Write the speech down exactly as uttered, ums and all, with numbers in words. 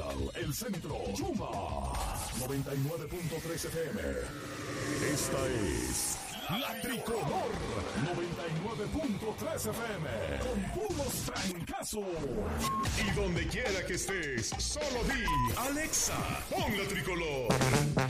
Capital, el centro, Yuma, noventa y nueve punto tres F M. Esta es La Tricolor, noventa y nueve punto tres F M, con puros trancazos. Y donde quiera que estés, solo di, Alexa, pon La Tricolor.